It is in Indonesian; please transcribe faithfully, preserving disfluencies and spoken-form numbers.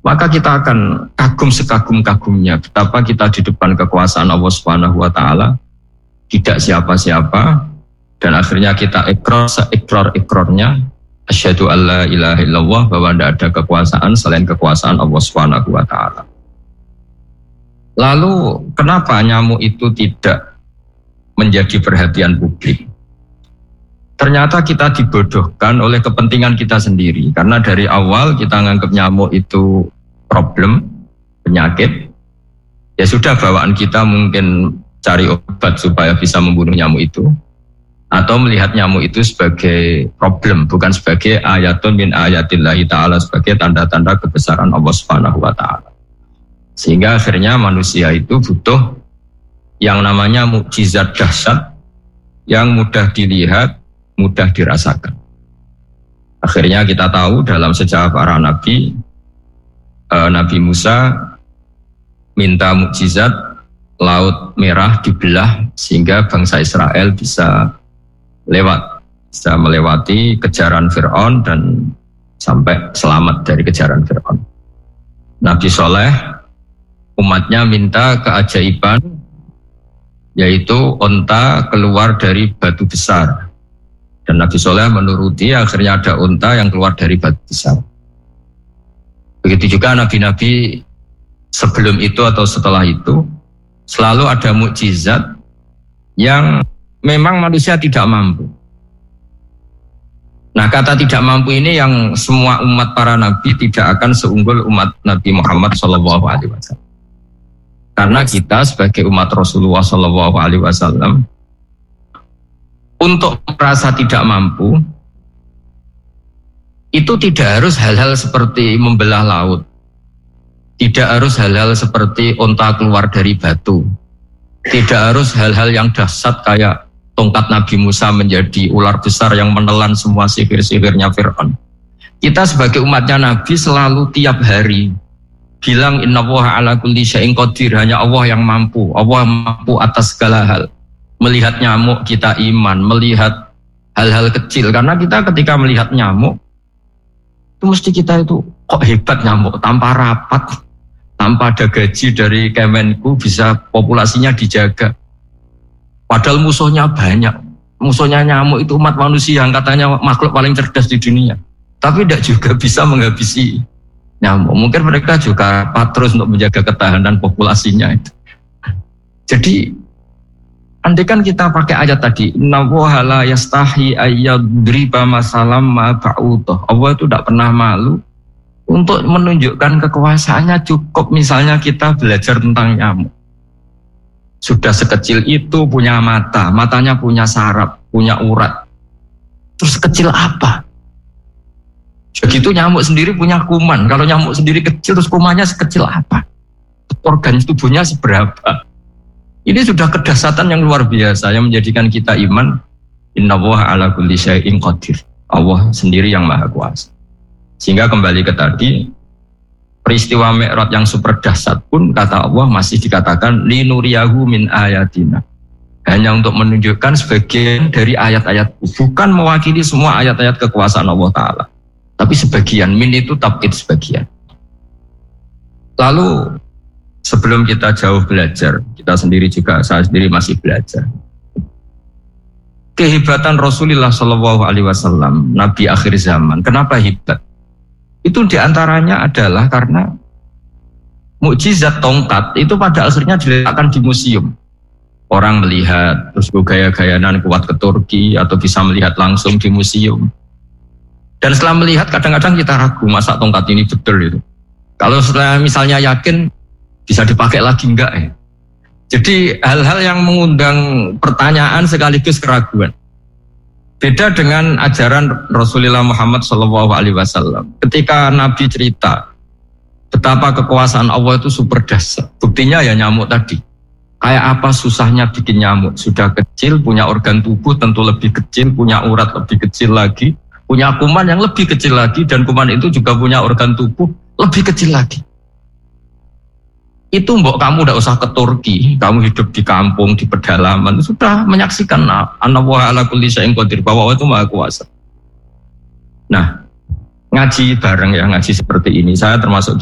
maka kita akan kagum sekagum-kagumnya betapa kita di depan kekuasaan Allah Subhanahu wa taala tidak siapa-siapa, dan akhirnya kita ikrar seikrar-ikrarnya asyhadu alla ilaha illallah, bahwa tidak ada kekuasaan selain kekuasaan Allah Subhanahu wa taala. Lalu kenapa nyamuk itu tidak menjadi perhatian publik? Ternyata kita dibodohkan oleh kepentingan kita sendiri, karena dari awal kita menganggap nyamuk itu problem, penyakit. Ya sudah, bawaan kita mungkin cari obat supaya bisa membunuh nyamuk itu, atau melihat nyamuk itu sebagai problem, bukan sebagai ayatun min ayatillahi ta'ala, sebagai tanda-tanda kebesaran Allah Subhanahu wa ta'ala. Sehingga akhirnya manusia itu butuh yang namanya mukjizat dahsyat yang mudah dilihat, mudah dirasakan. Akhirnya kita tahu dalam sejarah para nabi, eh, Nabi Musa minta mukjizat Laut Merah dibelah sehingga bangsa Israel bisa lewat, bisa melewati kejaran Fir'aun dan sampai selamat dari kejaran Fir'aun. Nabi Soleh umatnya minta keajaiban, yaitu onta keluar dari batu besar. Dan Nabi Soleh menuruti, akhirnya ada unta yang keluar dari batu besar. Begitu juga nabi-nabi sebelum itu atau setelah itu, selalu ada mukjizat yang memang manusia tidak mampu. Nah, kata tidak mampu ini yang semua umat para nabi tidak akan seunggul umat Nabi Muhammad shallallahu alaihi wasallam. Karena kita sebagai umat Rasulullah shallallahu alaihi wasallam, untuk merasa tidak mampu, itu tidak harus hal-hal seperti membelah laut. Tidak harus hal-hal seperti onta keluar dari batu. Tidak harus hal-hal yang dahsyat kayak tongkat Nabi Musa menjadi ular besar yang menelan semua sihir-sihirnya Fir'aun. Kita sebagai umatnya Nabi selalu tiap hari bilang innallaha ala kulli syai'in qadir, hanya Allah yang mampu. Allah mampu atas segala hal. Melihat nyamuk kita iman, melihat hal-hal kecil. Karena kita ketika melihat nyamuk, itu mesti kita itu kok hebat nyamuk, tanpa rapat, tanpa ada gaji dari Kemenku bisa populasinya dijaga. Padahal musuhnya banyak. Musuhnya nyamuk itu umat manusia yang katanya makhluk paling cerdas di dunia. Tapi tidak juga bisa menghabisi nyamuk. Mungkin mereka juga patros untuk menjaga ketahanan populasinya itu. Jadi andai kan kita pakai ayat tadi, innallaha la yastahi ayyadriba masalam ma ba'udah. Allah itu tidak pernah malu untuk menunjukkan kekuasaannya. Cukup misalnya kita belajar tentang nyamuk. Sudah sekecil itu punya mata, matanya punya saraf, punya urat. Terus kecil apa? Begitu nyamuk sendiri punya kuman. Kalau nyamuk sendiri kecil, terus kumannya sekecil apa? Organ tubuhnya seberapa? Ini sudah kedahsyatan yang luar biasa yang menjadikan kita iman. Innallaha ala kulli syai'in qadir. Allah sendiri yang maha kuasa. Sehingga kembali ke tadi, peristiwa Mi'raj yang super dahsyat pun kata Allah masih dikatakan linuriyahu min ayatina. Hanya untuk menunjukkan sebagian dari ayat-ayat, bukan mewakili semua ayat-ayat kekuasaan Allah Ta'ala. Tapi sebagian, min itu tab'id sebagian. Lalu sebelum kita jauh belajar, kita sendiri juga, saya sendiri masih belajar. Kehebatan Rasulullah shallallahu alaihi wasallam, Nabi akhir zaman. Kenapa hebat? Itu diantaranya adalah karena mukjizat tongkat itu pada akhirnya diletakkan di museum. Orang melihat, terus gaya-gayanan kuat ke Turki, atau bisa melihat langsung di museum. Dan setelah melihat, kadang-kadang kita ragu, masa tongkat ini betul itu. Kalau setelah misalnya yakin, bisa dipakai lagi enggak ya? Jadi hal-hal yang mengundang pertanyaan sekaligus keraguan. Beda dengan ajaran Rasulullah Muhammad shallallahu alaihi wasallam. Ketika Nabi cerita betapa kekuasaan Allah itu super dahsyat. Buktinya ya nyamuk tadi. Kayak apa susahnya bikin nyamuk? Sudah kecil, punya organ tubuh tentu lebih kecil, punya urat lebih kecil lagi, punya kuman yang lebih kecil lagi, dan kuman itu juga punya organ tubuh lebih kecil lagi. Itu mbok kamu tidak usah ke Turki, kamu hidup di kampung, di pedalaman, sudah menyaksikan anallaha ala kulli syai'in qadir, bahwa Allah itu maha kuasa. Nah, ngaji bareng ya, ngaji seperti ini, saya termasuk